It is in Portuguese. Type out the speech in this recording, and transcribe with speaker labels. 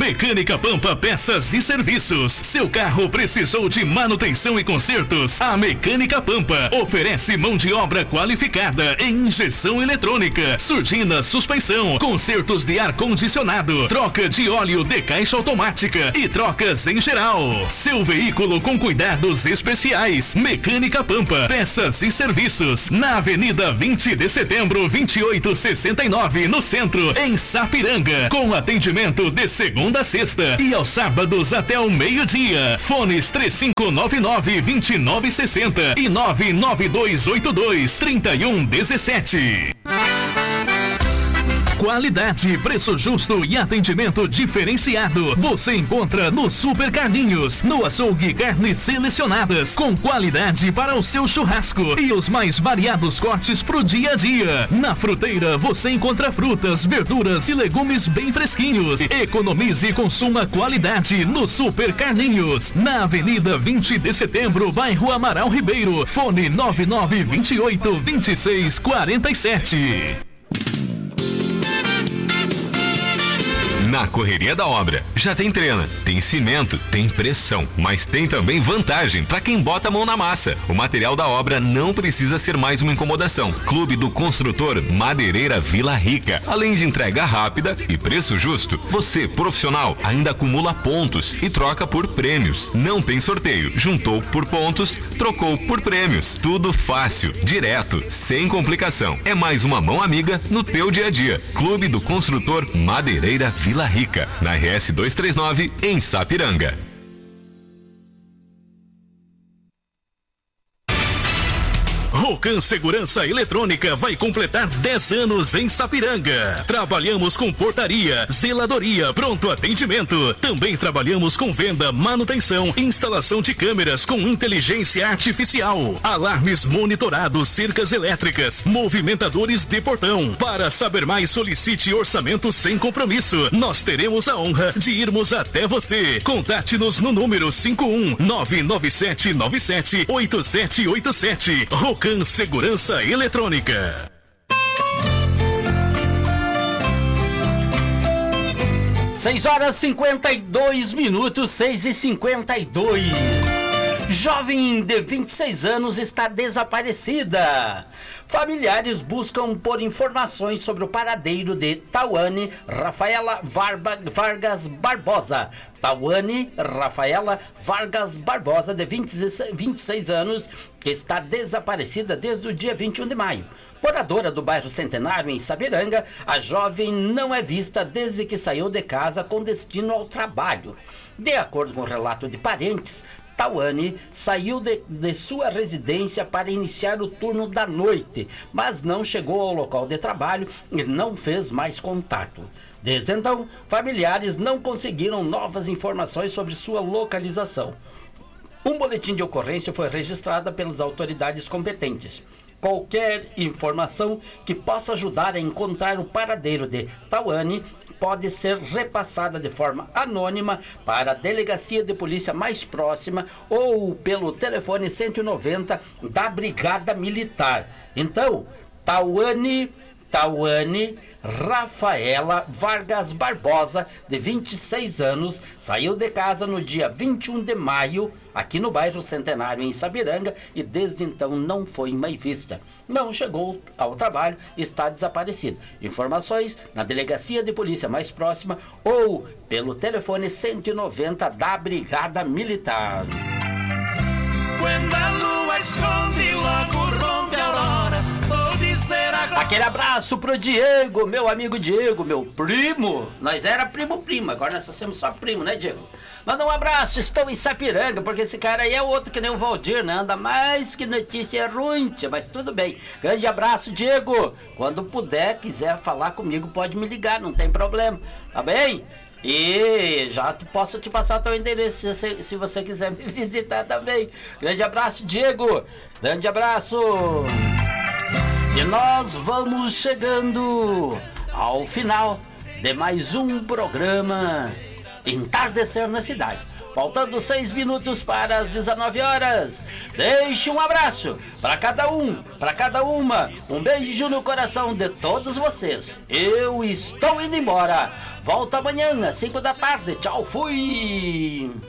Speaker 1: Mecânica Pampa Peças e Serviços. Seu carro precisou de manutenção e consertos? A Mecânica Pampa oferece mão de obra qualificada em injeção eletrônica, surdina, suspensão, consertos de ar-condicionado, troca de óleo de caixa automática e trocas em geral. Seu veículo com cuidados especiais. Mecânica Pampa Peças e Serviços. Na Avenida 20 de Setembro, 2869, no centro, em Sapiranga. Com atendimento de segunda a sexta e aos sábados até o meio-dia. Fones 3599-2960 e 99282-3117. Qualidade, preço justo e atendimento diferenciado. Você encontra no Super Carlinhos, no açougue carnes selecionadas, com qualidade para o seu churrasco e os mais variados cortes pro dia a dia. Na Fruteira você encontra frutas, verduras e legumes bem fresquinhos. Economize e consuma qualidade no Super Carlinhos, na Avenida 20 de Setembro, bairro Amaral Ribeiro. Fone 9928-2647.
Speaker 2: Na correria da obra, já tem trena, tem cimento, tem pressão, mas tem também vantagem para quem bota a mão na massa. O material da obra não precisa ser mais uma incomodação. Clube do Construtor Madeireira Vila Rica. Além de entrega rápida e preço justo, você, profissional, ainda acumula pontos e troca por prêmios. Não tem sorteio. Juntou por pontos, trocou por prêmios. Tudo fácil, direto, sem complicação. É mais uma mão amiga no teu dia a dia. Clube do Construtor Madeireira Vila Rica, na RS 239, em Sapiranga.
Speaker 1: Rocan Segurança Eletrônica vai completar 10 anos em Sapiranga. Trabalhamos com portaria, zeladoria, pronto atendimento. Também trabalhamos com venda, manutenção, instalação de câmeras com inteligência artificial, alarmes monitorados, cercas elétricas, movimentadores de portão. Para saber mais, solicite orçamento sem compromisso. Nós teremos a honra de irmos até você. Contate-nos no número 51997978787. Rocan Segurança Eletrônica.
Speaker 3: 6h52, 6h52. Jovem de 26 anos está desaparecida. Familiares buscam por informações sobre o paradeiro de Tauane Rafaela Vargas Barbosa. Tauane Rafaela Vargas Barbosa, de 26 anos, que está desaparecida desde o dia 21 de maio. Moradora do bairro Centenário, em Sapiranga, a jovem não é vista desde que saiu de casa com destino ao trabalho. De acordo com o relato de parentes, Tauane saiu de sua residência para iniciar o turno da noite, mas não chegou ao local de trabalho e não fez mais contato. Desde então, familiares não conseguiram novas informações sobre sua localização. Um boletim de ocorrência foi registrado pelas autoridades competentes. Qualquer informação que possa ajudar a encontrar o paradeiro de Tauane pode ser repassada de forma anônima para a delegacia de polícia mais próxima ou pelo telefone 190 da Brigada Militar. Então, Tauane Rafaela Vargas Barbosa, de 26 anos, saiu de casa no dia 21 de maio, aqui no bairro Centenário, em Sapiranga, e desde então não foi mais vista. Não chegou ao trabalho, está desaparecido. Informações na delegacia de polícia mais próxima ou pelo telefone 190 da Brigada Militar.
Speaker 4: Quando a lua esconde, logo rompe a aurora.
Speaker 3: Aquele abraço pro Diego, meu amigo Diego, meu primo. Nós era primo, agora nós somos só primo, né, Diego? Manda um abraço, estou em Sapiranga, porque esse cara aí é outro que nem o Valdir, né? Anda mais que notícia ruim, mas tudo bem. Grande abraço, Diego. Quando puder, quiser falar comigo, pode me ligar, não tem problema, tá bem? E já posso te passar teu endereço se você quiser me visitar também. Grande abraço, Diego. Grande abraço. E nós vamos chegando ao final de mais um programa Entardecer na Cidade. faltando 6 minutos para as 19 horas. Deixe um abraço para cada um, para cada uma. Um beijo no coração de todos vocês. Eu estou indo embora. Volto amanhã às 5 da tarde. Tchau, fui!